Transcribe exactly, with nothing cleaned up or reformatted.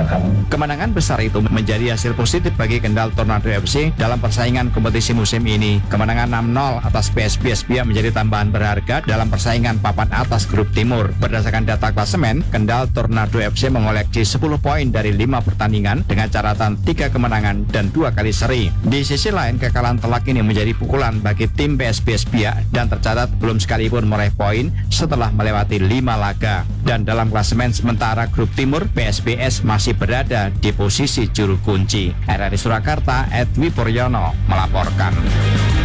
Kemenangan besar itu menjadi hasil positif bagi Kendal Tornado F C dalam persaingan kompetisi musim ini. Kemenangan enam nol atas P S B Espia menjadi tambahan berharga dalam persaingan papan atas grup timur. Berdasarkan data klasemen, Kendal Tornado F C mengoleksi sepuluh poin dari lima pertandingan dengan catatan tiga kemenangan dan dua kali seri. Di sisi lain, kekalahan telak ini menjadi pukulan bagi tim P S B Espia dan tercatat belum sekalipun meraih poin setelah melewati lima laga. Dan dalam klasemen sementara grup timur, P S B S masih berada di posisi juru kunci. R R I Surakarta, Edwi Puryono melaporkan.